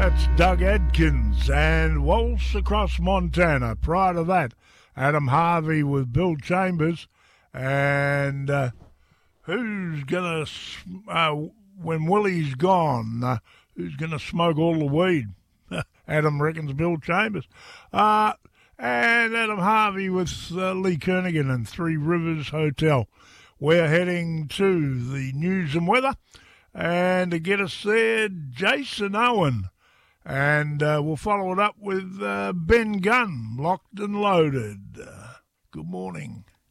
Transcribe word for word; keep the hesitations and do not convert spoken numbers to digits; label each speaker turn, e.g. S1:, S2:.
S1: That's Doug Adkins and Waltz Across Montana. Prior to that, Adam Harvey with Bill Chambers. And uh, who's going to, uh, when Willie's gone, uh, who's going to smoke all the weed? Adam reckons Bill Chambers. Uh, and Adam Harvey with uh, Lee Kernaghan and Three Rivers Hotel. We're heading to the news and weather. And to get us there, Jason Owen. And uh, we'll follow it up with uh, Ben Gunn, Locked and Loaded. Uh, good morning.